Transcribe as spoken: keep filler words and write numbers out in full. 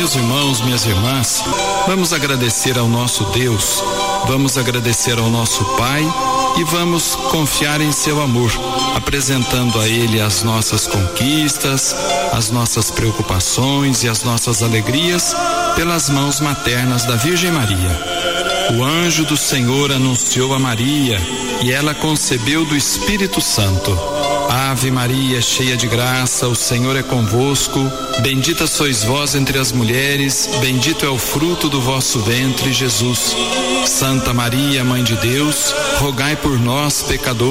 Meus irmãos, minhas irmãs, vamos agradecer ao nosso Deus, vamos agradecer ao nosso Pai e vamos confiar em seu amor, apresentando a Ele as nossas conquistas, as nossas preocupações e as nossas alegrias pelas mãos maternas da Virgem Maria. O anjo do Senhor anunciou a Maria e ela concebeu do Espírito Santo. Ave Maria, cheia de graça, o Senhor é convosco. Bendita sois vós entre as mulheres, bendito é o fruto do vosso ventre, Jesus. Santa Maria, Mãe de Deus, rogai por nós, pecadores,